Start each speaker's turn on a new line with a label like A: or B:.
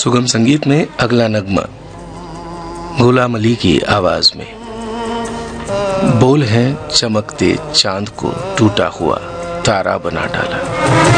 A: सुगम संगीत में अगला नगमा गुलाम अली की आवाज में। बोल है चमकते चांद को टूटा हुआ तारा बना डाला।